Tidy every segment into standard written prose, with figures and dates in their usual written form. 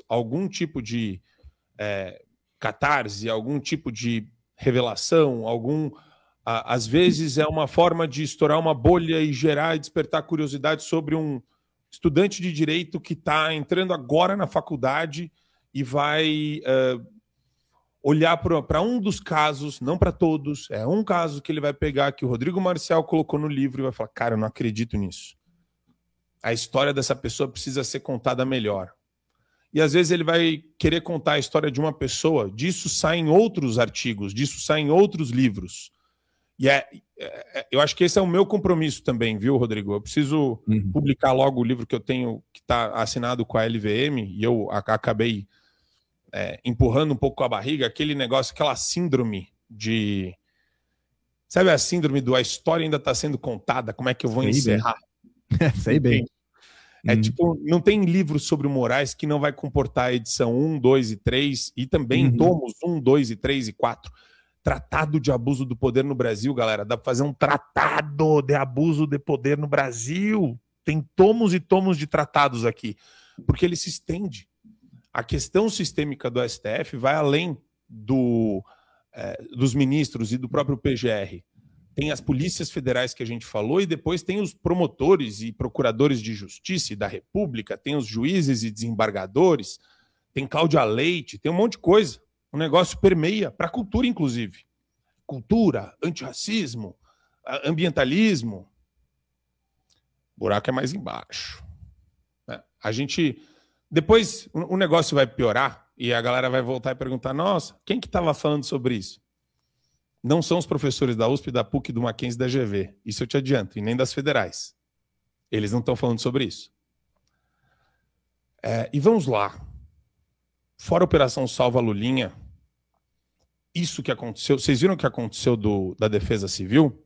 algum tipo de catarse, algum tipo de revelação, às vezes é uma forma de estourar uma bolha e gerar e despertar curiosidade sobre um estudante de direito que está entrando agora na faculdade e vai olhar para um dos casos, não para todos, é um caso que ele vai pegar que o Rodrigo Marcial colocou no livro e vai falar, cara, eu não acredito nisso. A história dessa pessoa precisa ser contada melhor. E às vezes ele vai querer contar a história de uma pessoa, disso saem outros artigos, disso saem outros livros. E eu acho que esse é o meu compromisso também, viu, Rodrigo? Eu preciso publicar logo o livro que eu tenho, que está assinado com a LVM, e eu acabei empurrando um pouco com a barriga, aquele negócio, aquela síndrome de... Sabe a síndrome do a história ainda está sendo contada, como é que eu vou encerrar? Sei bem. Tipo, não tem livro sobre o Moraes que não vai comportar a edição 1, 2 e 3, e também tomos 1, 2 e 3 e 4. Tratado de abuso do poder no Brasil, galera. Dá para fazer um tratado de abuso de poder no Brasil. Tem tomos e tomos de tratados aqui. Porque ele se estende. A questão sistêmica do STF vai além dos ministros e do próprio PGR. Tem as polícias federais que a gente falou e depois tem os promotores e procuradores de justiça e da República, tem os juízes e desembargadores, tem Cláudia Leite, tem um monte de coisa. O negócio permeia para a cultura, inclusive. Cultura, antirracismo, ambientalismo. O buraco é mais embaixo. A gente... Depois o negócio vai piorar e a galera vai voltar e perguntar, nossa, quem que estava falando sobre isso? Não são os professores da USP, da PUC, do Mackenzie e da GV. Isso eu te adianto, e nem das federais. Eles não estão falando sobre isso. E vamos lá. Fora a Operação Salva Lulinha, isso que aconteceu... Vocês viram o que aconteceu da Defesa Civil?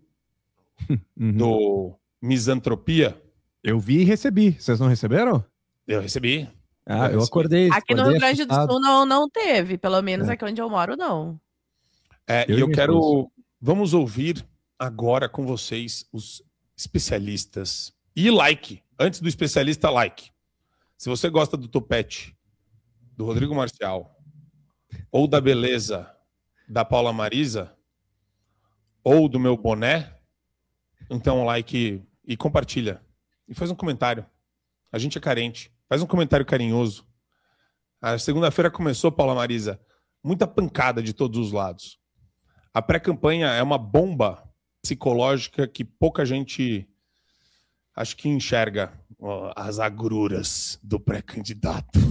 Do Misantropia? Eu vi e recebi. Vocês não receberam? Eu recebi. Eu acordei. Aqui no Rio Grande do Sul não teve. Pelo menos aqui onde eu moro, não. E eu quero... Vamos ouvir agora com vocês os especialistas. E like. Antes do especialista, like. Se você gosta do topete do Rodrigo Marcial ou da beleza da Paula Marisa ou do meu boné, então like e compartilha. E faz um comentário. A gente é carente. Faz um comentário carinhoso. A segunda-feira começou, Paula Marisa. Muita pancada de todos os lados. A pré-campanha é uma bomba psicológica que pouca gente acho que enxerga as agruras do pré-candidato.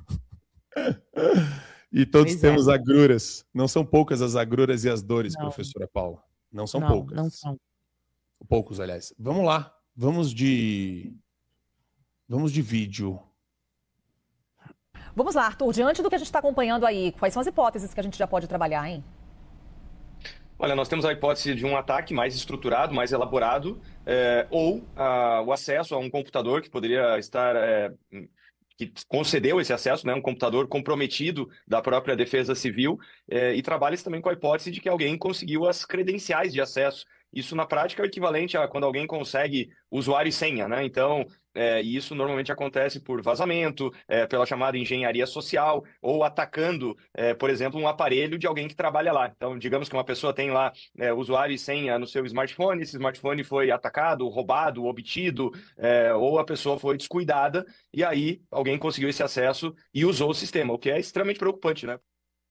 E todos temos agruras. Não são poucas as agruras e as dores, professora Paula. Não são poucas. Não são. Poucos, aliás. Vamos lá. Vamos de vídeo. Vamos lá, Arthur. Diante do que a gente está acompanhando aí, quais são as hipóteses que a gente já pode trabalhar, hein? Olha, nós temos a hipótese de um ataque mais estruturado, mais elaborado, ou o acesso a um computador que poderia estar... que concedeu esse acesso, né, um computador comprometido da própria Defesa Civil, e trabalha-se também com a hipótese de que alguém conseguiu as credenciais de acesso. Isso, na prática, é o equivalente a quando alguém consegue usuário e senha, né? Então, e isso normalmente acontece por vazamento, pela chamada engenharia social, ou atacando, por exemplo, um aparelho de alguém que trabalha lá. Então, digamos que uma pessoa tem lá usuário e senha no seu smartphone, esse smartphone foi atacado, roubado, obtido, ou a pessoa foi descuidada, e aí alguém conseguiu esse acesso e usou o sistema, o que é extremamente preocupante, né?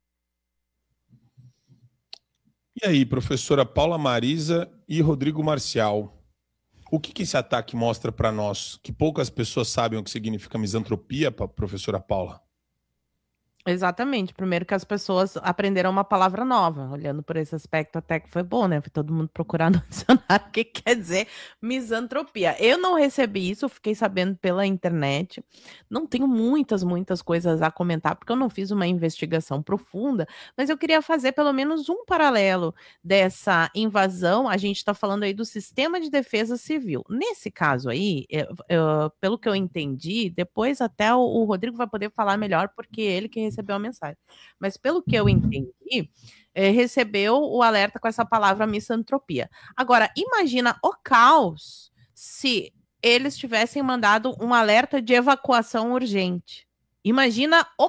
E aí, professora Paula Marisa e Rodrigo Marcial, o que esse ataque mostra para nós? Que poucas pessoas sabem o que significa misantropia, professora Paula? Exatamente. Primeiro que as pessoas aprenderam uma palavra nova. Olhando por esse aspecto, até que foi bom, né? Foi todo mundo procurar no dicionário o que quer dizer misantropia. Eu não recebi isso, fiquei sabendo pela internet. Não tenho muitas coisas a comentar, porque eu não fiz uma investigação profunda, mas eu queria fazer pelo menos um paralelo dessa invasão. A gente está falando aí do sistema de defesa civil. Nesse caso aí, pelo que eu entendi, depois até o Rodrigo vai poder falar melhor, porque ele que recebeu a mensagem. Mas pelo que eu entendi, recebeu o alerta com essa palavra misantropia. Agora, imagina o caos se eles tivessem mandado um alerta de evacuação urgente. Imagina o